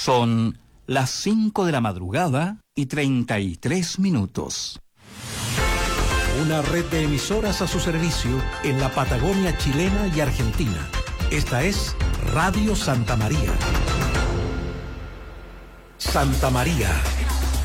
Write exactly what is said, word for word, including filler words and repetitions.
Son las cinco de la madrugada y treinta y tres minutos. Una red de emisoras a su servicio en la Patagonia chilena y Argentina. Esta es Radio Santa María. Santa María,